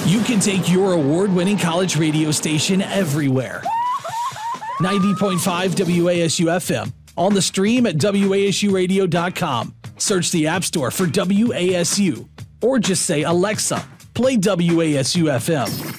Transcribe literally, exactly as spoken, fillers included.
You can take your award-winning college radio station everywhere. ninety point five W A S U F M. On the stream at W A S U radio dot com. Search the App Store for W A S U. Or just say, Alexa, play W A S U F M.